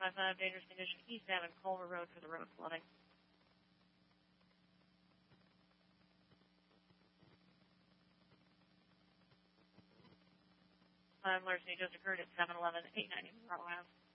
555, dangerous condition, East Ave, Culver Road for the road flooding. Larceny just occurred at 711, 890 Monroe Ave.